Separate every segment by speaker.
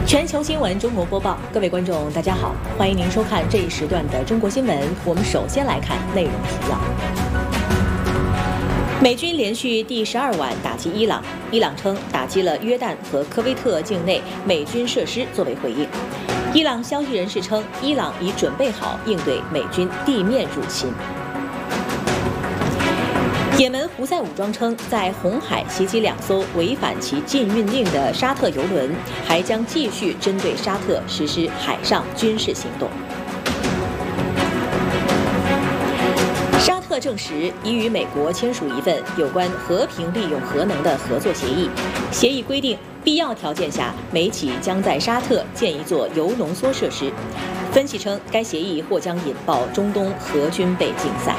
Speaker 1: 全球新闻中国播报，各位观众，大家好，欢迎您收看这一时段的中国新闻。我们首先来看内容提要。美军连续第12晚打击伊朗，伊朗称打击了约旦和科威特境内美军设施作为回应。伊朗消息人士称，伊朗已准备好应对美军地面入侵。也门胡塞武装称，在红海袭击2艘违反其禁运令的沙特油轮，还将继续针对沙特实施海上军事行动。沙特证实已与美国签署一份有关和平利用核能的合作协议，协议规定，必要条件下，美企将在沙特建一座铀浓缩设施。分析称，该协议或将引爆中东核军备竞赛。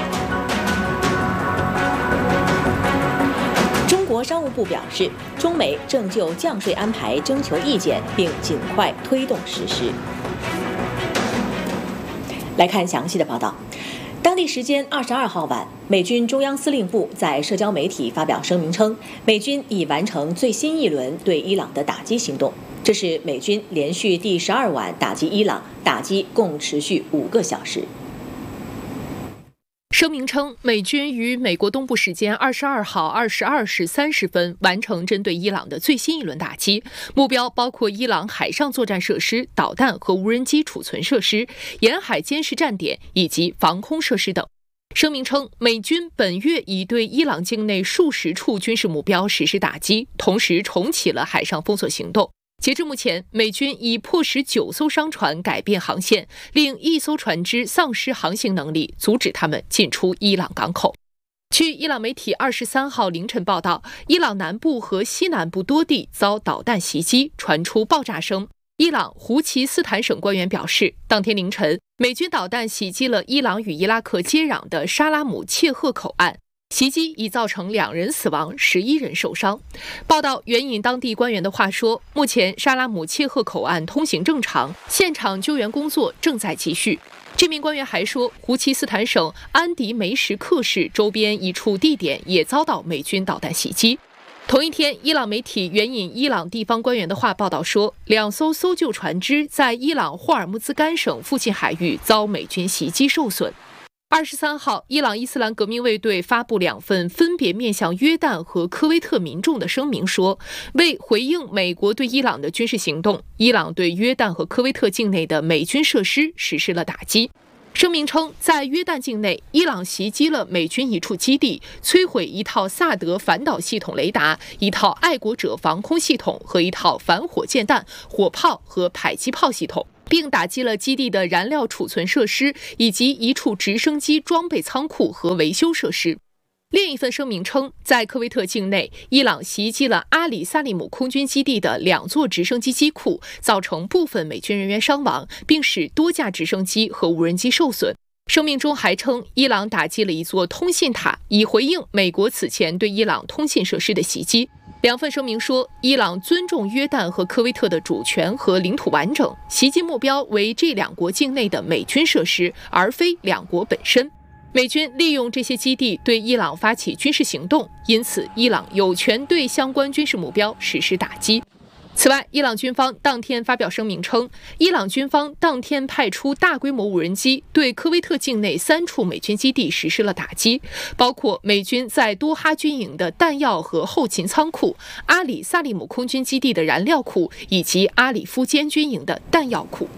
Speaker 1: 中国商务部表示，中美正就降税安排征求意见，并尽快推动实施。来看详细的报道。当地时间22号晚，美军中央司令部在社交媒体发表声明称，美军已完成最新一轮对伊朗的打击行动。这是美军连续第12晚打击伊朗，打击共持续5个小时。
Speaker 2: 声明称，美军于美国东部时间22号22时30分完成针对伊朗的最新一轮打击，目标包括伊朗海上作战设施、导弹和无人机储存设施、沿海监视站点以及防空设施等。声明称，美军本月已对伊朗境内数十处军事目标实施打击，同时重启了海上封锁行动。截至目前，美军已迫使9艘商船改变航线，令1艘船只丧失航行能力，阻止他们进出伊朗港口。据伊朗媒体23号凌晨报道，伊朗南部和西南部多地遭导弹袭击，传出爆炸声。伊朗胡齐斯坦省官员表示，当天凌晨，美军导弹袭击了伊朗与伊拉克接壤的沙拉姆切赫口岸。袭击已造成2人死亡，11人受伤。报道援引当地官员的话说，目前沙拉姆切赫口岸通行正常，现场救援工作正在继续。这名官员还说，胡齐斯坦省安迪梅什克市周边一处地点也遭到美军导弹袭击。同一天，伊朗媒体援引伊朗地方官员的话报道说，2艘搜救船只在伊朗霍尔木兹干省附近海域遭美军袭击受损。23号，伊朗伊斯兰革命卫队发布2份分别面向约旦和科威特民众的声明说，为回应美国对伊朗的军事行动，伊朗对约旦和科威特境内的美军设施实施了打击。声明称，在约旦境内，伊朗袭击了美军一处基地，摧毁一套萨德反导系统雷达、一套爱国者防空系统和一套反火箭弹、火炮和迫击炮系统，并打击了基地的燃料储存设施以及一处直升机装备仓库和维修设施。另一份声明称，在科威特境内，伊朗袭击了阿里萨利姆空军基地的2座直升机机库，造成部分美军人员伤亡，并使多架直升机和无人机受损。声明中还称，伊朗打击了一座通信塔，以回应美国此前对伊朗通信设施的袭击。2份声明说，伊朗尊重约旦和科威特的主权和领土完整，袭击目标为这2国境内的美军设施，而非2国本身。美军利用这些基地对伊朗发起军事行动，因此伊朗有权对相关军事目标实施打击。此外，伊朗军方当天发表声明称，伊朗军方当天派出大规模无人机对科威特境内3处美军基地实施了打击，包括美军在多哈军营的弹药和后勤仓库、阿里萨利姆空军基地的燃料库以及阿里夫坚军营的弹药库。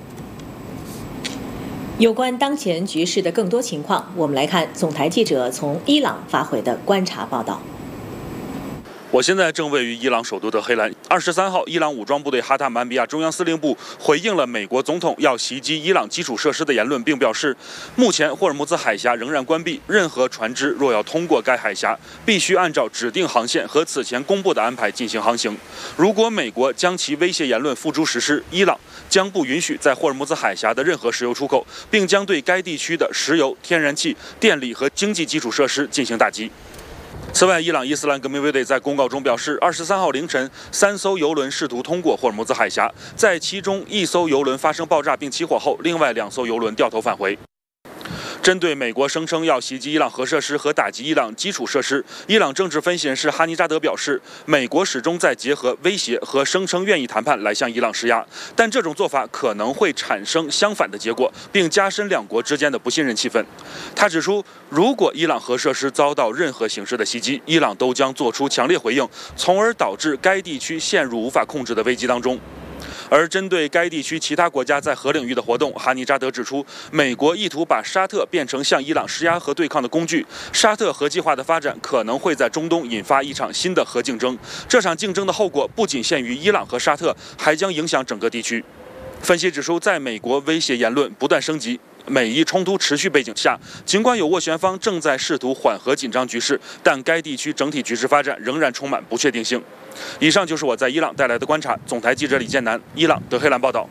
Speaker 1: 有关当前局势的更多情况，我们来看总台记者从伊朗发回的观察报道。
Speaker 3: 我现在正位于伊朗首都的黑兰。23号，伊朗武装部队哈塔曼比亚中央司令部回应了美国总统要袭击伊朗基础设施的言论，并表示，目前霍尔木兹海峡仍然关闭，任何船只若要通过该海峡，必须按照指定航线和此前公布的安排进行航行。如果美国将其威胁言论付诸实施，伊朗将不允许在霍尔木兹海峡的任何石油出口，并将对该地区的石油、天然气、电力和经济基础设施进行打击。此外，伊朗伊斯兰革命卫队在公告中表示，23号凌晨，3艘油轮试图通过霍尔木兹海峡，在其中1艘油轮发生爆炸并起火后，另外2艘油轮掉头返回。 针对美国声称要袭击伊朗核设施和打击伊朗基础设施，伊朗政治分析人士哈尼扎德表示，美国始终在结合威胁和声称愿意谈判来向伊朗施压，但这种做法可能会产生相反的结果，并加深两国之间的不信任气氛。他指出，如果伊朗核设施遭到任何形式的袭击，伊朗都将做出强烈回应，从而导致该地区陷入无法控制的危机当中。而针对该地区其他国家在核领域的活动，哈尼扎德指出，美国意图把沙特变成向伊朗施压和对抗的工具。沙特核计划的发展可能会在中东引发一场新的核竞争。这场竞争的后果不仅限于伊朗和沙特，还将影响整个地区。分析指出，在美国威胁言论不断升级、美伊冲突持续背景下，尽管有斡旋方正在试图缓和紧张局势，但该地区整体局势发展仍然充满不确定性。以上就是我在伊朗带来的观察。总台记者李建南，伊朗德黑兰报道。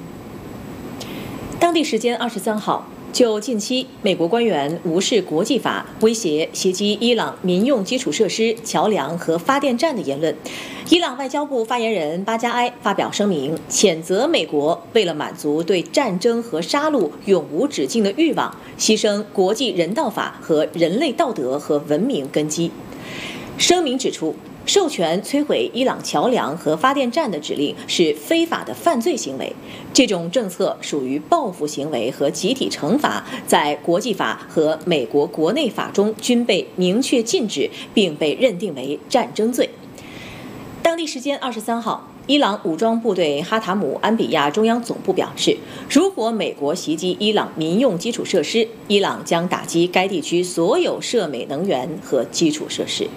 Speaker 1: 当地时间23号，就近期美国官员无视国际法、威胁袭击伊朗民用基础设施、桥梁和发电站的言论，伊朗外交部发言人巴加埃发表声明，谴责美国为了满足对战争和杀戮永无止境的欲望，牺牲国际人道法和人类道德和文明根基。声明指出，授权摧毁伊朗桥梁和发电站的指令是非法的犯罪行为，这种政策属于报复行为和集体惩罚，在国际法和美国国内法中均被明确禁止，并被认定为战争罪。当地时间23号，伊朗武装部队哈塔姆安比亚中央总部表示，如果美国袭击伊朗民用基础设施，伊朗将打击该地区所有涉美能源和基础设施。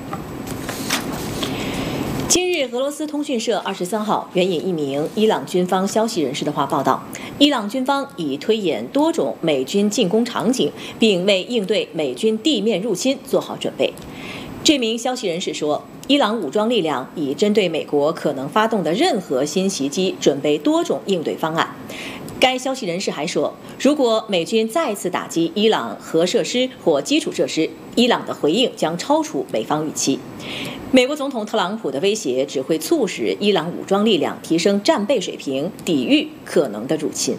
Speaker 1: 今日，俄罗斯通讯社23号援引一名伊朗军方消息人士的话报道，伊朗军方已推演多种美军进攻场景，并为应对美军地面入侵做好准备。这名消息人士说，伊朗武装力量已针对美国可能发动的任何新袭击准备多种应对方案。该消息人士还说，如果美军再次打击伊朗核设施或基础设施，伊朗的回应将超出美方预期。美国总统特朗普的威胁只会促使伊朗武装力量提升战备水平，抵御可能的入侵。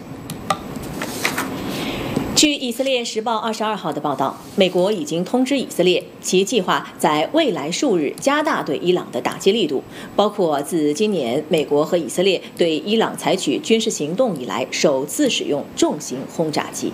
Speaker 1: 据以色列时报22号的报道，美国已经通知以色列，其计划在未来数日加大对伊朗的打击力度，包括自今年美国和以色列对伊朗采取军事行动以来首次使用重型轰炸机。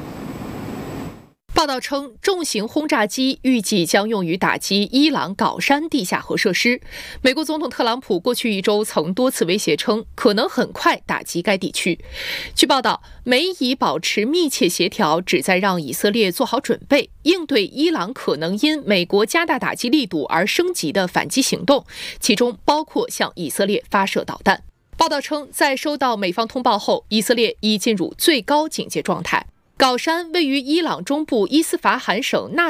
Speaker 2: 报道称，重型轰炸机预计将用于打击伊朗镐山地下核设施。美国总统特朗普过去一周曾多次威胁称，可能很快打击该地区。据报道，美以保持密切协调，旨在让以色列做好准备，应对伊朗可能因美国加大打击力度而升级的反击行动，其中包括向以色列发射导弹。报道称，在收到美方通报后，以色列已进入最高警戒状态。镐山位于伊朗中部伊斯法罕省纳